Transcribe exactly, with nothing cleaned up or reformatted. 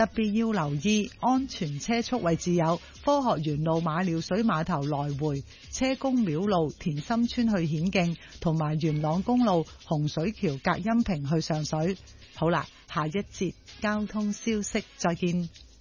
特別要留意安全車速位置有科學園路馬料水碼頭來回、車公廟路田心村去顯徑，同埋元朗公路洪水橋隔音屏去上水。好啦，下一節交通消息再見。